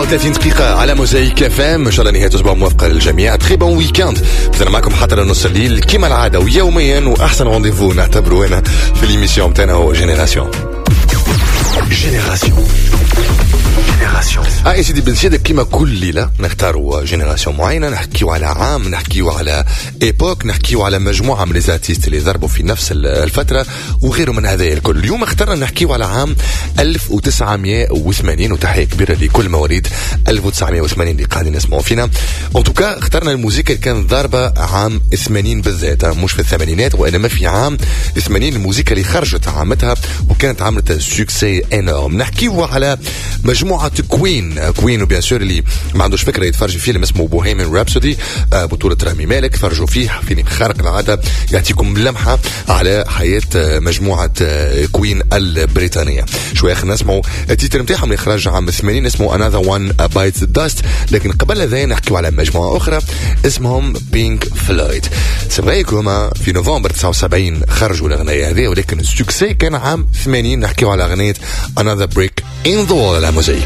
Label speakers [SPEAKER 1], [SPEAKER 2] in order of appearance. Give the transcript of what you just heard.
[SPEAKER 1] 34 دقيقة على موزايك اف ام. ان شاء الله نهاية اسبوع موفقة للجميع. تري بون ويكاند. بزنا معكم حتى لنص الليل كما العادة ويوميا، واحسن رونديفو نعتبره هنا في ليميسيون نتاعنا هو جينيراسيون. يا سيدي بن سيدك كيما كل ليلة نختاروا جينيراسيون معينة، نحكيو على عام، نحكيو على ايبوك، نحكيو على مجموعة من ليزارتيست اللي ضربوا في نفس الفترة وغيره من هذا الكل. اليوم اخترنا نحكيو على عام 1980، وتحية كبيرة لكل مواليد 1980 اللي قاعدين يسمعوا فينا. ان توكا اخترنا الموسيقى اللي كانت ضاربة عام 80 بالذات، مش في الثمانينات وانما في عام 80. الموسيقى اللي خرجت عامتها وكانت عملت سوكسي انورم. نحكيو على مجموعة كوين وبيان سور اللي ما عندوش فكرة يتفرج فيلم اسمه بوهيميان رابسودي بطولة رامي مالك، فرجوا فيه فيلم خارق العادة يعطيكم لمحة على حياة مجموعة كوين البريطانية. شوية خلينا نسمعوا التيتر نتاعهم اللي خرج عام 80 اسمه Another One Bites the Dust. لكن قبل هذا نحكيو على مجموعة أخرى اسمهم بينك فلويد. سبرايك هما في نوفمبر 79 خرجوا الأغنية هذه، ولكن السوكسي كان عام 80. نحكيو على أغنية Another Brick in the Wall على موزايك.